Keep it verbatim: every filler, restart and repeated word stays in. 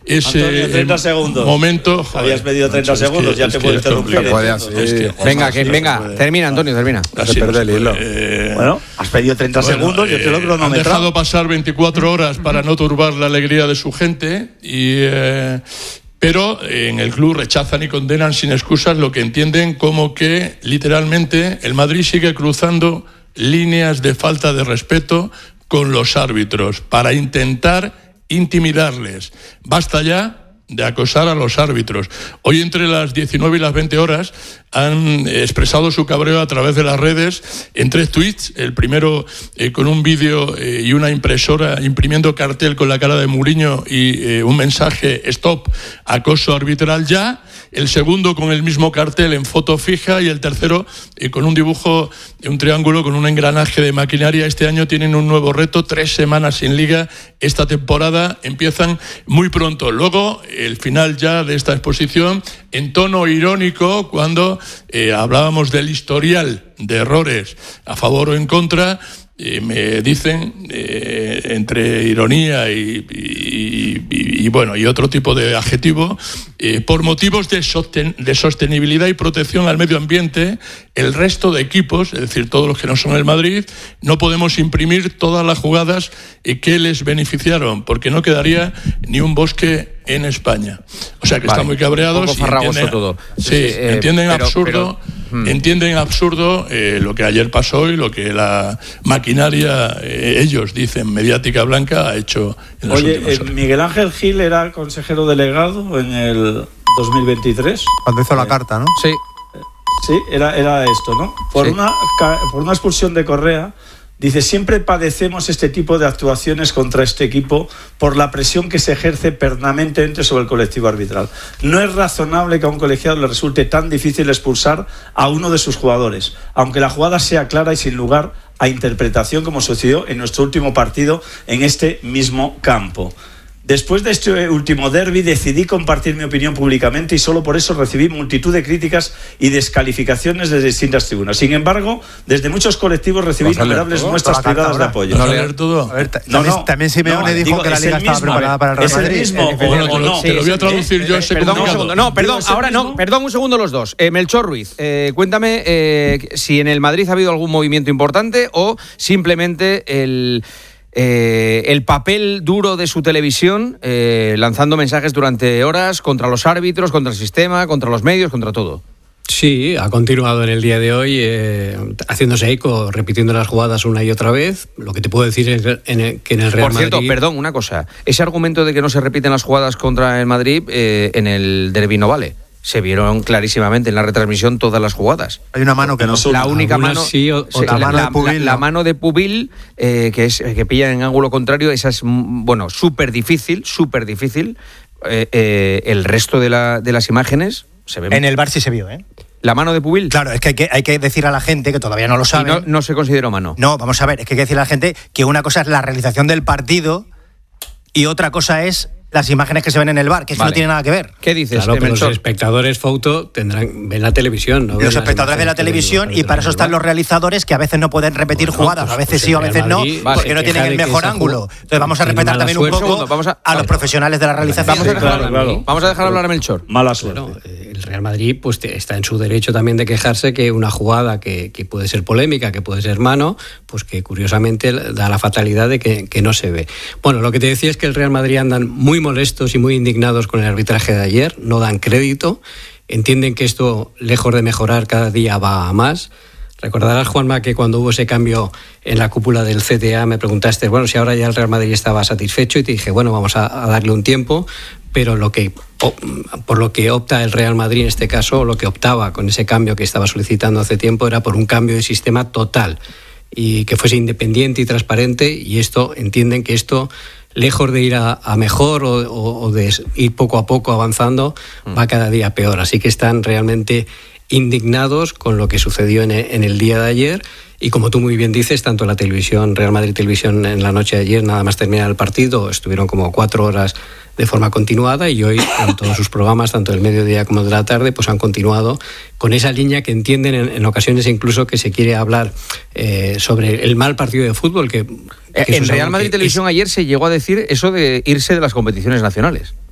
ese Antonio, treinta segundos. momento. Joder, habías pedido treinta macho, segundos, que, ya te puedo interrumpir. No puede así. Es que, venga, que, sí, venga, puede. termina, Antonio, termina. Así No se pierde el hilo. Eh, Bueno, has pedido treinta bueno, segundos, yo te lo he eh, Han cronometrado. dejado pasar veinticuatro horas para no turbar la alegría de su gente, y, eh, pero en el club rechazan y condenan sin excusas lo que entienden como que, literalmente, el Madrid sigue cruzando líneas de falta de respeto con los árbitros para intentar intimidarles. Basta ya de acosar a los árbitros. Hoy, entre las diecinueve y las veinte horas, han expresado su cabreo a través de las redes en tres tweets. El primero eh, con un vídeo eh, y una impresora imprimiendo cartel con la cara de Mourinho y eh, un mensaje: stop, acoso arbitral ya. El segundo con el mismo cartel en foto fija, y el tercero eh, con un dibujo, un triángulo con un engranaje de maquinaria. Este año tienen un nuevo reto: tres semanas sin liga. Esta temporada empiezan muy pronto. Luego, el final ya de esta exposición, en tono irónico, cuando eh, hablábamos del historial de errores a favor o en contra, eh, me dicen, eh, entre ironía y, y, y, y bueno, y otro tipo de adjetivo, eh, por motivos de, sosten- de sostenibilidad y protección al medio ambiente, el resto de equipos, es decir, todos los que no son el Madrid, no podemos imprimir todas las jugadas eh, que les beneficiaron, porque no quedaría ni un bosque en España. O sea que Vale, están muy cabreados. un poco farragoso todo. Sí, Sí, eh, entienden pero- absurdo, pero, hmm. entienden absurdo eh, lo que ayer pasó y lo que la maquinaria, eh, ellos dicen, mediática blanca, ha hecho en las Oye, últimas eh, horas. Miguel Ángel Gil era consejero delegado en el dos mil veintitrés. Cuando hizo la carta, ¿no? Sí. Sí, era, era esto, ¿no? Por, Sí. una, ca- por una expulsión de Correa, dice: siempre padecemos este tipo de actuaciones contra este equipo por la presión que se ejerce permanentemente sobre el colectivo arbitral. No es razonable que a un colegiado le resulte tan difícil expulsar a uno de sus jugadores, aunque la jugada sea clara y sin lugar a interpretación, como sucedió en nuestro último partido en este mismo campo. Después de este último derbi decidí compartir mi opinión públicamente y solo por eso recibí multitud de críticas y descalificaciones desde distintas tribunas. Sin embargo, desde muchos colectivos recibí ¿Vas a leer innumerables todo? muestras ¿Toda la carta privadas de ahora? apoyo. ¿Vas a leer todo? A ver, ta- No, también, no, también Simeone no, dijo digo, que la es Liga el estaba mismo, preparada para el Real es el Madrid. mismo, Es o- diferente. Bueno, te lo, no. te lo voy a Sí, traducir sí, yo eh, ese Perdón un comunicado. segundo, no, perdón, ¿Es el ahora no, mismo? perdón un segundo los dos. Eh, Melchor Ruiz, eh, cuéntame eh, si en el Madrid ha habido algún movimiento importante o simplemente el... Eh, el papel duro de su televisión, eh, lanzando mensajes durante horas contra los árbitros, contra el sistema, contra los medios, contra todo. Sí, ha continuado en el día de hoy eh, haciéndose eco, repitiendo las jugadas una y otra vez. Lo que te puedo decir es en el- que en el Real Por cierto, Madrid... perdón, una cosa. Ese argumento de que no se repiten las jugadas contra el Madrid, eh, en el derbi no vale. Se vieron clarísimamente en la retransmisión todas las jugadas. Hay una mano que no. La única Algunas mano, sí, o- sí, otra la, mano de la- Pubil, la- la ¿no? mano de Pubil, eh, que es que pilla en ángulo contrario, esa es mm, bueno, súper difícil, súper difícil. Eh, eh, el resto de, la, de las imágenes se ven. En el bar sí se vio, ¿eh? La mano de Pubil. Claro, es que hay que, hay que decir a la gente, que todavía no lo Y saben. no, no se consideró mano. No, vamos a ver, es que hay que decir a la gente que una cosa es la realización del partido y otra cosa es las imágenes que se ven en el bar, que eso Vale. no tiene nada que ver. ¿Qué dices, Claro, eh, pero los Melchor? espectadores Fouto tendrán ven la televisión. ¿no? Ven Los las espectadores ven la imágenes que ven televisión los y para eso árbitros están en los el bar. realizadores que a veces no pueden repetir Bueno, jugadas, pues- a veces pues sí o a el veces Real no, Madrid, porque se no queja tienen el de que mejor esa ángulo. jugada Entonces vamos a tiene respetar mala también un suerte. poco Segundo, vamos a- a los profesionales de la realización. Vamos a dejar, claro, claro. vamos a dejar hablar a Melchor. Mala suerte. Bueno, eh, el Real Madrid pues te- está en su derecho también de quejarse que una jugada que, que puede ser polémica, que puede ser mano, pues que curiosamente da la fatalidad de que, que no se ve. Bueno, lo que te decía es que el Real Madrid andan muy molestos y muy indignados con el arbitraje de ayer, no dan crédito, entienden que esto, lejos de mejorar, cada día va a más. Recordarás, Juanma, que cuando hubo ese cambio en la cúpula del C T A me preguntaste, bueno, si ahora ya el Real Madrid estaba satisfecho, y te dije, bueno, vamos a, a darle un tiempo, pero lo que o, por lo que opta el Real Madrid en este caso, o lo que optaba con ese cambio que estaba solicitando hace tiempo, era por un cambio de sistema total y que fuese independiente y transparente, y esto entienden que esto, lejos de ir a, a mejor o, o, o de ir poco a poco avanzando, va cada día peor. Así que están realmente indignados con lo que sucedió en el, en el día de ayer, y como tú muy bien dices, tanto la televisión, Real Madrid Televisión, en la noche de ayer, nada más terminar el partido, estuvieron como cuatro horas de forma continuada, y hoy en todos sus programas, tanto del mediodía como de la tarde, pues han continuado con esa línea que entienden en, en ocasiones incluso que se quiere hablar eh, sobre el mal partido de fútbol que, que Eh, eso en es Real algo Madrid que Televisión es- ayer se llegó a decir eso de irse de las competiciones nacionales.